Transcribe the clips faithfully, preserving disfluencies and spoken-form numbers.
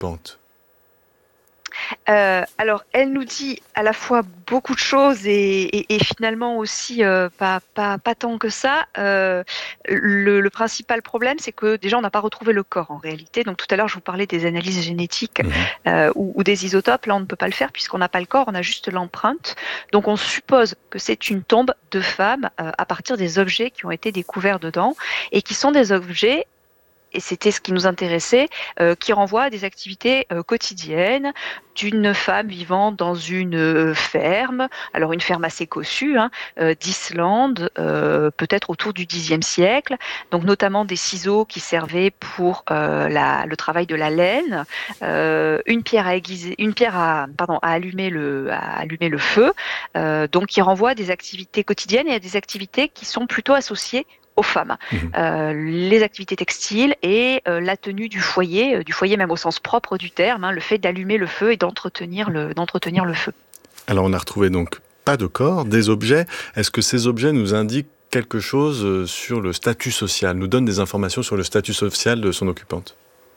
occupante? Euh, alors, elle nous dit à la fois beaucoup de choses et, et- et finalement aussi euh, pas, pas, pas tant que ça. Euh, le, le principal problème, c'est que déjà, on n'a pas retrouvé le corps en réalité. Donc, tout à l'heure, je vous parlais des analyses génétiques Mhm. euh, ou, ou des isotopes. Là, on ne peut pas le faire puisqu'on n'a pas le corps, on a juste l'empreinte. Donc, on suppose que c'est une tombe de femme euh, à partir des objets qui ont été découverts dedans et qui sont des objets et c'était ce qui nous intéressait, euh, qui renvoie à des activités euh, quotidiennes d'une femme vivant dans une euh, ferme, alors une ferme assez cossue, hein, euh, d'Islande, euh, peut-être autour du dixième siècle, donc notamment des ciseaux qui servaient pour euh, la, le travail de la laine, euh, une pierre à aiguiser, une pierre à, pardon, à allumer le, à allumer le feu, euh, donc qui renvoie à des activités quotidiennes et à des activités qui sont plutôt associées aux femmes, Mhm. euh, les activités textiles et euh, la tenue du foyer, euh, du foyer même au sens propre du terme, hein, le fait d'allumer le feu et d'entretenir le, d'entretenir le feu. Alors on a retrouvé donc pas de corps, des objets. Est-ce que ces objets nous indiquent quelque chose euh, sur le statut social, nous donnent des informations sur le statut social de son occupante?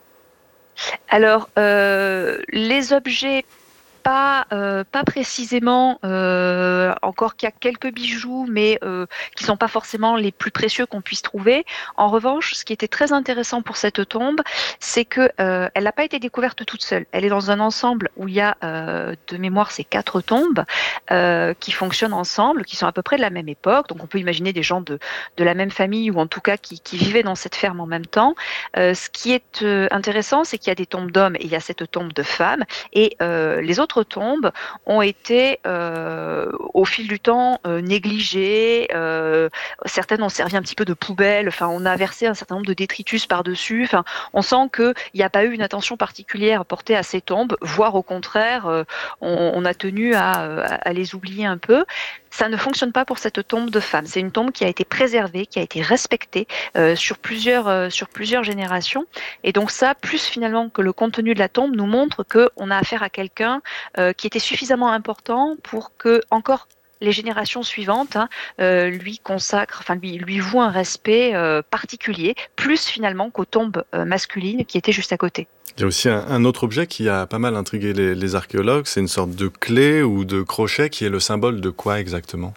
Alors, euh, les objets pas, euh, pas précisément, euh, encore qu'il y a quelques bijoux, mais euh, qui sont pas forcément les plus précieux qu'on puisse trouver. En revanche, ce qui était très intéressant pour cette tombe, c'est que euh, elle n'a pas été découverte toute seule. Elle est dans un ensemble où il y a euh, de mémoire ces quatre tombes euh, qui fonctionnent ensemble, qui sont à peu près de la même époque. Donc on peut imaginer des gens de, de la même famille ou en tout cas qui, qui vivaient dans cette ferme en même temps. Euh, ce qui est euh, intéressant, c'est qu'il y a des tombes d'hommes et il y a cette tombe de femmes. Et euh, les autres tombes ont été euh, au fil du temps euh, négligées. Euh, certaines ont servi un petit peu de poubelle. Enfin, on a versé un certain nombre de détritus par-dessus. Enfin, on sent qu'il n'y a pas eu une attention particulière portée à ces tombes, voire au contraire, euh, on, on, a tenu à, à, les oublier un peu. Ça ne fonctionne pas pour cette tombe de femme. C'est une tombe qui a été préservée, qui a été respectée euh, sur plusieurs euh, sur plusieurs générations. Et donc ça, plus finalement que le contenu de la tombe, nous montre qu'on a affaire à quelqu'un euh, qui était suffisamment important pour que encore les générations suivantes hein, euh, lui consacrent, enfin lui, lui vouent un respect euh, particulier, plus finalement qu'aux tombes euh, masculines qui étaient juste à côté. Il y a aussi un, un autre objet qui a pas mal intrigué les, les archéologues, c'est une sorte de clé ou de crochet qui est le symbole de quoi exactement?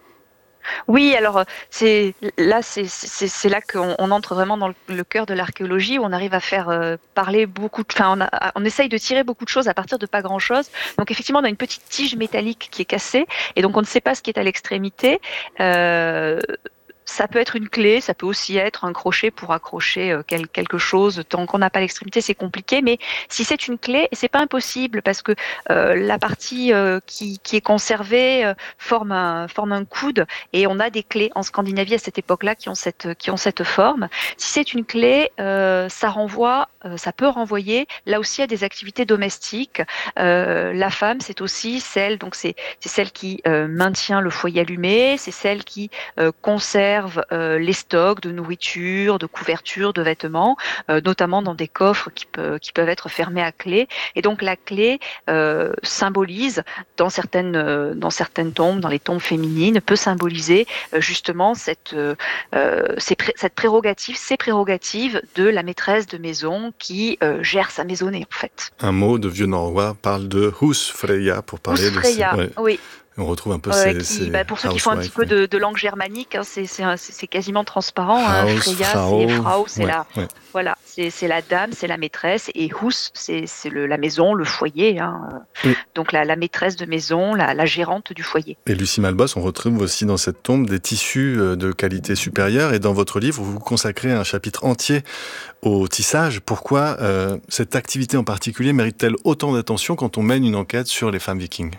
Oui, alors c'est là, c'est c'est c'est là qu'on on entre vraiment dans le, le cœur de l'archéologie où on arrive à faire euh, parler beaucoup. De, enfin, on, a, on essaye de tirer beaucoup de choses à partir de pas grand-chose. Donc effectivement, on a une petite tige métallique qui est cassée et donc on ne sait pas ce qui est à l'extrémité. Euh, Ça peut être une clé, ça peut aussi être un crochet pour accrocher euh, quel, quelque chose. Tant qu'on n'a pas l'extrémité, c'est compliqué. Mais si c'est une clé, et c'est pas impossible parce que euh, la partie euh, qui, qui est conservée euh, forme un forme un coude et on a des clés en Scandinavie à cette époque-là qui ont cette qui ont cette forme. Si c'est une clé, euh, ça renvoie, euh, ça peut renvoyer là aussi à des activités domestiques. Euh, la femme, c'est aussi celle donc c'est c'est celle qui euh, maintient le foyer allumé, c'est celle qui euh, conserve euh, les stocks de nourriture, de couverture, de vêtements, euh, notamment dans des coffres qui, peut, qui peuvent être fermés à clé. Et donc la clé euh, symbolise, dans certaines, euh, dans certaines tombes, dans les tombes féminines, peut symboliser euh, justement cette, euh, ces pré- cette prérogative, ces prérogatives de la maîtresse de maison qui euh, gère sa maisonnée en fait. Un mot de vieux norrois parle de husfreyja pour parler de ces... Husfreyja, Ouais. oui. On retrouve un peu Euh, ces, qui, ces bah, pour ceux qui font un petit housewives. peu Ouais. de, de langue germanique, hein, c'est, c'est, un- c'est c'est quasiment transparent. Hein. House, Freya, c'est Frau, Frau, c'est ouais, la, ouais. voilà, c'est, c'est la dame, c'est la maîtresse, et Hus, c'est, c'est le, la maison, le foyer. Hein. Oui. Donc la, la maîtresse de maison, la, la gérante du foyer. Et Lucie Malbos, on retrouve aussi dans cette tombe des tissus de qualité supérieure. Et dans votre livre, vous vous consacrez un chapitre entier au tissage. Pourquoi euh, cette activité en particulier mérite-t-elle autant d'attention quand on mène une enquête sur les femmes vikings?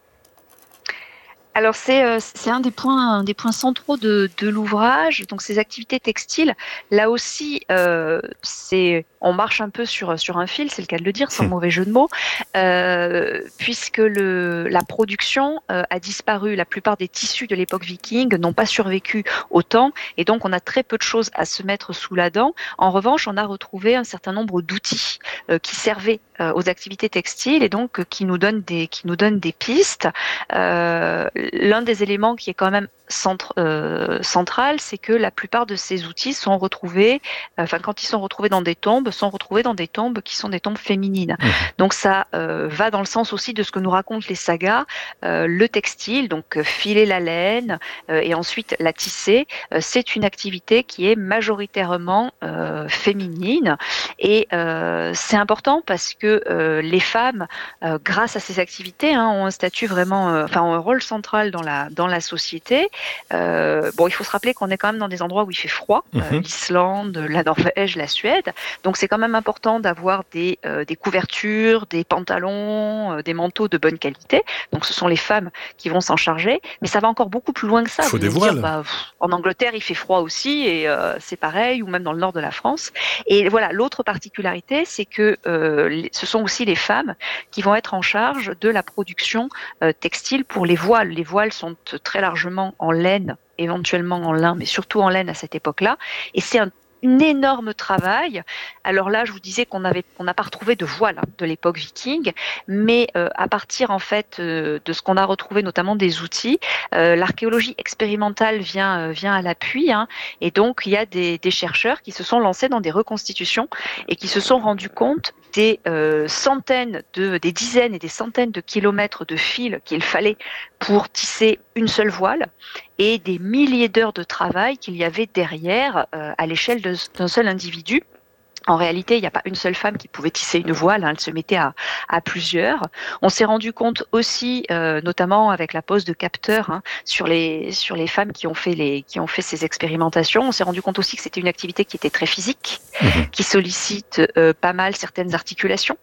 Alors c'est euh, c'est un des points un des points centraux de, de l'ouvrage. Donc ces activités textiles, là aussi, euh, c'est on marche un peu sur sur un fil, c'est le cas de le dire, sans mauvais jeu de mots, euh, puisque le la production euh, a disparu. La plupart des tissus de l'époque viking n'ont pas survécu au temps, et donc on a très peu de choses à se mettre sous la dent. En revanche, on a retrouvé un certain nombre d'outils euh, qui servaient euh, aux activités textiles et donc euh, qui nous donnent des qui nous donnent des pistes. Euh, L'un des éléments qui est quand même centre, euh, central, c'est que la plupart de ces outils sont retrouvés, enfin quand ils sont retrouvés dans des tombes, sont retrouvés dans des tombes qui sont des tombes féminines. Mmh. Donc ça euh, va dans le sens aussi de ce que nous racontent les sagas. Euh, le textile, donc euh, filer la laine euh, et ensuite la tisser, euh, c'est une activité qui est majoritairement euh, féminine. Et euh, c'est important parce que euh, les femmes, euh, grâce à ces activités, hein, ont un statut vraiment, euh, enfin, ont un rôle central dans la, dans la société. Euh, bon, il faut se rappeler qu'on est quand même dans des endroits où il fait froid, Mmh. euh, l'Islande, la Norvège, la Suède. Donc c'est quand même important d'avoir des, euh, des couvertures, des pantalons, euh, des manteaux de bonne qualité. Donc ce sont les femmes qui vont s'en charger. Mais ça va encore beaucoup plus loin que ça. Il faut Vous des allez me dire, voiles. bah, pff, en Angleterre, il fait froid aussi et euh, c'est pareil, ou même dans le nord de la France. Et voilà, l'autre particularité, c'est que euh, les- ce sont aussi les femmes qui vont être en charge de la production euh, textile pour les voiles. Les voiles sont euh, très largement en laine, éventuellement en lin, mais surtout en laine à cette époque-là. Et c'est un un énorme travail. Alors là, je vous disais qu'on avait, on n'a pas retrouvé de voile hein, de l'époque viking, mais euh, à partir en fait euh, de ce qu'on a retrouvé, notamment des outils, euh, l'archéologie expérimentale vient euh, vient à l'appui, hein, et donc il y a des, des chercheurs qui se sont lancés dans des reconstitutions et qui se sont rendus compte des euh, centaines de, des dizaines et des centaines de kilomètres de fil qu'il fallait pour tisser une seule voile et des milliers d'heures de travail qu'il y avait derrière euh, à l'échelle de- d'un seul individu. En réalité, il n'y a pas une seule femme qui pouvait tisser une voile, hein, elle se mettait à, à plusieurs. On s'est rendu compte aussi, euh, notamment avec la pose de capteurs hein, sur les sur les femmes qui ont fait les qui ont fait ces expérimentations, on s'est rendu compte aussi que c'était une activité qui était très physique, Mmh. qui sollicite euh, pas mal certaines articulations.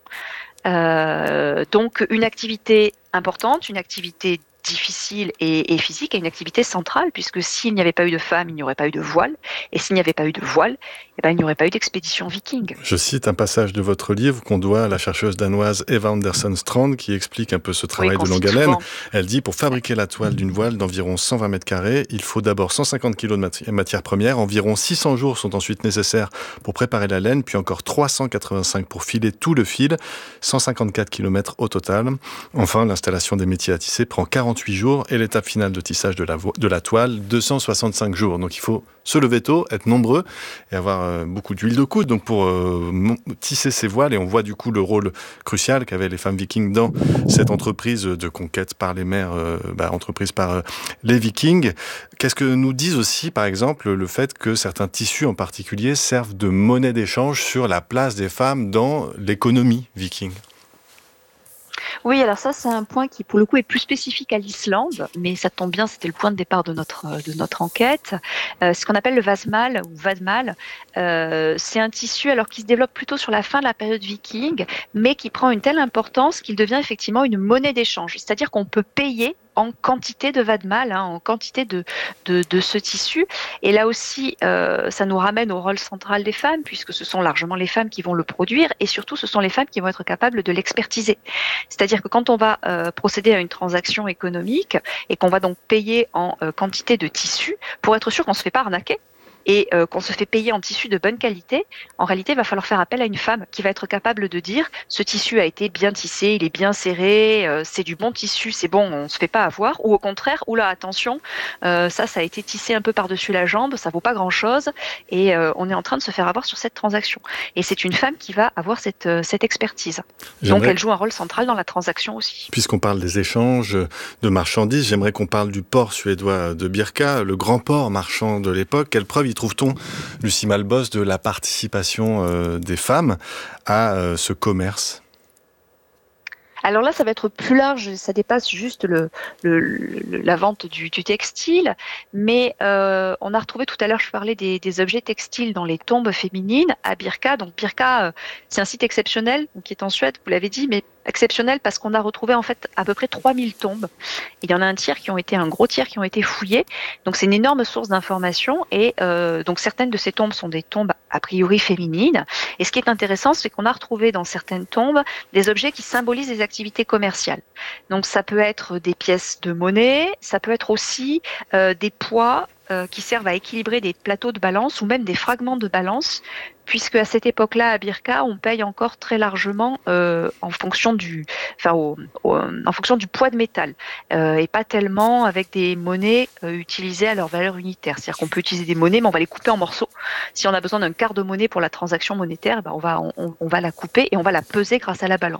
Euh, donc une activité importante, une activité difficile et, et physique, et une activité centrale, puisque s'il n'y avait pas eu de femmes, il n'y aurait pas eu de voile, et s'il n'y avait pas eu de voile, eh ben, il n'y aurait pas eu d'expédition viking. Je cite un passage de votre livre qu'on doit à la chercheuse danoise Eva Anderson Strand qui explique un peu ce Oui, travail qu'on de longue cite haleine. souvent. Elle dit, pour fabriquer la toile d'une voile d'environ cent vingt mètres carrés, il faut d'abord cent cinquante kilos de mati- matière première. Environ six cents jours sont ensuite nécessaires pour préparer la laine, puis encore trois cent quatre-vingt-cinq pour filer tout le fil. cent cinquante-quatre kilomètres au total. Enfin, l'installation des métiers à tisser prend quarante-huit jours et l'étape finale de tissage de la, vo- de la toile, deux cent soixante-cinq jours. Donc il faut se lever tôt, être nombreux et avoir euh, beaucoup d'huile de coude donc pour euh, mon- tisser ces voiles. Et on voit du coup le rôle crucial qu'avaient les femmes vikings dans cette entreprise de conquête par les mers, euh, bah, entreprise par euh, les vikings. Qu'est-ce que nous disent aussi, par exemple, le fait que certains tissus en particulier servent de monnaie d'échange sur la place des femmes dans l'économie viking? Oui, alors ça, c'est un point qui, pour le coup, est plus spécifique à l'Islande, mais ça tombe bien, c'était le point de départ de notre, de notre enquête. Euh, ce qu'on appelle le vasmal ou vadmal, euh, c'est un tissu alors qui se développe plutôt sur la fin de la période viking, mais qui prend une telle importance qu'il devient effectivement une monnaie d'échange. C'est-à-dire qu'on peut payer en quantité de vadmal, hein, en quantité de, de, de ce tissu. Et là aussi, euh, ça nous ramène au rôle central des femmes, puisque ce sont largement les femmes qui vont le produire, et surtout, ce sont les femmes qui vont être capables de l'expertiser. C'est-à-dire que quand on va euh, procéder à une transaction économique et qu'on va donc payer en euh, quantité de tissu, pour être sûr qu'on ne se fait pas arnaquer, et euh, qu'on se fait payer en tissu de bonne qualité, en réalité, il va falloir faire appel à une femme qui va être capable de dire ce tissu a été bien tissé, il est bien serré, euh, c'est du bon tissu, c'est bon, on ne se fait pas avoir, ou au contraire, oula, attention, euh, ça, ça a été tissé un peu par-dessus la jambe, ça vaut pas grand-chose, et euh, on est en train de se faire avoir sur cette transaction. Et c'est une femme qui va avoir cette, euh, cette expertise. Donc, J'aimerais elle joue un rôle central dans la transaction aussi. Puisqu'on parle des échanges de marchandises, j'aimerais qu'on parle du port suédois de Birka, le grand port marchand de l'époque. Quelle preuve y trouve-t-on, Lucie Malbos, de la participation euh, des femmes à euh, ce commerce? Alors là, ça va être plus large, ça dépasse juste le, le- le- la vente du, du textile, mais euh, on a retrouvé tout à l'heure, je parlais des, des objets textiles dans les tombes féminines à Birka. Donc Birka, euh, c'est un site exceptionnel, donc, qui est en Suède, vous l'avez dit, mais exceptionnel parce qu'on a retrouvé en fait à peu près trois mille tombes. Il y en a un tiers qui ont été, un gros tiers qui ont été fouillés. Donc c'est une énorme source d'informations et euh, donc certaines de ces tombes sont des tombes a priori féminines. Et ce qui est intéressant, c'est qu'on a retrouvé dans certaines tombes des objets qui symbolisent des activités commerciales. Donc ça peut être des pièces de monnaie, ça peut être aussi euh, des poids euh, qui servent à équilibrer des plateaux de balance ou même des fragments de balance, puisque à cette époque-là, à Birka, on paye encore très largement euh, en fonction du, enfin, au, au, en fonction du poids de métal, euh, et pas tellement avec des monnaies euh, utilisées à leur valeur unitaire. C'est-à-dire qu'on peut utiliser des monnaies, mais on va les couper en morceaux. Si on a besoin d'un quart de monnaie pour la transaction monétaire, ben on va, on, on va la couper et on va la peser grâce à la balance.